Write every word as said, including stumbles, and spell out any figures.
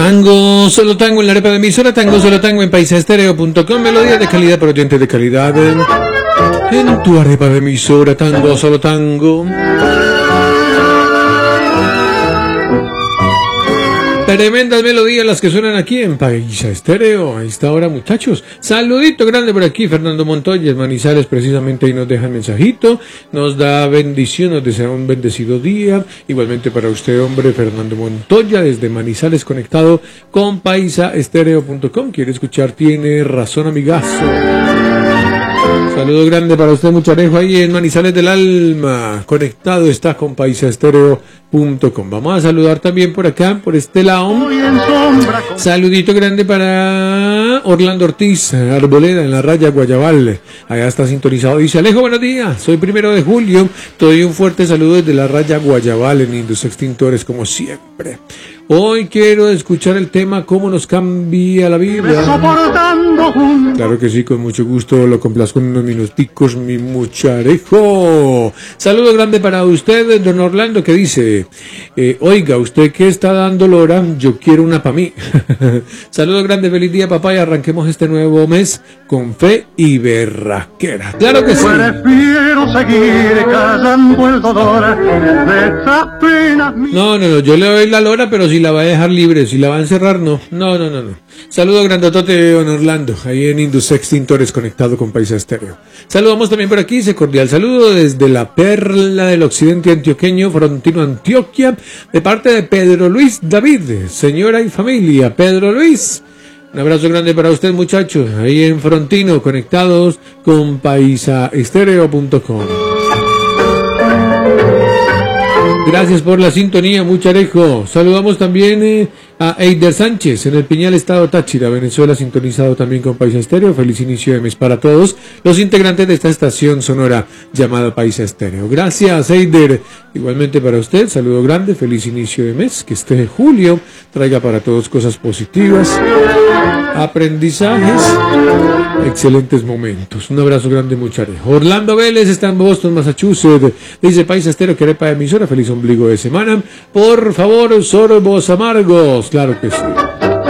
Tango, solo tango en la arepa de emisora, tango, solo tango en paisaestereo punto com, melodía de calidad para oyentes de calidad. En, en tu arepa de emisora, tango, solo tango. Tremendas melodías las que suenan aquí en Paisa Estéreo. A esta hora, muchachos. Saludito grande por aquí, Fernando Montoya, Manizales, precisamente ahí nos deja el mensajito. Nos da bendición, nos desea un bendecido día. Igualmente para usted, hombre, Fernando Montoya, desde Manizales, conectado con paisa estereo punto com. Quiere escuchar, tiene razón, amigazo. Saludo grande para usted, Mucharejo, ahí en Manizales del Alma. Conectado está con paisa estereo punto com. Vamos a saludar también por acá, por este lado. Saludito grande para Orlando Ortiz, Arboleda, en la raya Guayabal. Allá está sintonizado. Dice Alejo, buenos días. Soy primero de julio. Te doy un fuerte saludo desde la raya Guayabal en Indus Extintores, como siempre. Hoy quiero escuchar el tema ¿Cómo nos cambia la vida? Claro que sí, con mucho gusto lo complazco en unos minuticos, mi mucharejo. Saludo grande para usted, don Orlando, que dice, eh, oiga, usted que está dando lora, yo quiero una para mí. Saludo grande, feliz día, papá, y arranquemos este nuevo mes con fe y berraquera. Claro que sí. Prefiero seguir callando el dolor de esa pena. No, no, no, yo le doy la lora, pero si la va a dejar libre, si la va a encerrar, no. No, no, no, no. Saludo grandotote, don Orlando, ahí en Indus Extintores, conectado con Paisa Estéreo. Saludamos también por aquí, ese cordial saludo desde la perla del occidente antioqueño, Frontino, Antioquia, de parte de Pedro Luis David, señora y familia. Pedro Luis, un abrazo grande para usted, muchachos, ahí en Frontino, conectados con paisa estereo punto com. Gracias por la sintonía, mucharejo. Saludamos también eh, a Eider Sánchez en el Piñal, Estado Táchira, Venezuela, sintonizado también con Paisa Estéreo. Feliz inicio de mes para todos los integrantes de esta estación sonora llamada Paisa Estéreo. Gracias, Eider. Igualmente para usted, saludo grande, feliz inicio de mes. Que este julio traiga para todos cosas positivas, aprendizajes, excelentes momentos. Un abrazo grande, mucharejo. Orlando Vélez está en Boston, Massachusetts. Dice Paisa Estéreo, que arepa de emisora. Feliz ombligo de semana. Por favor, sorbos amargos. Claro que sí.